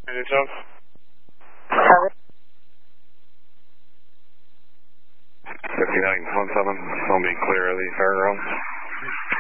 yourself? 5917, I'll be clear of the fairgrounds.